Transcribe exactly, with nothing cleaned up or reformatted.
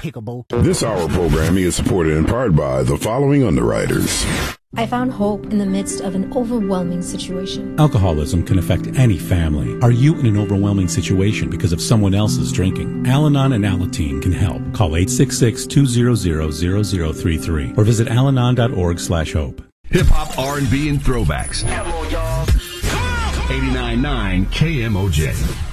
despicable. This hour programming is supported in part by the following underwriters. I found hope in the midst of an overwhelming situation. Alcoholism can affect any family. Are you in an overwhelming situation because of someone else's drinking? Al-Anon and Alateen can help. Call eight six six, two zero zero, zero zero three three or visit alanon dot org slash hope. Hip-hop, R and B, and throwbacks. Come on, y'all. eighty-nine point nine K M O J.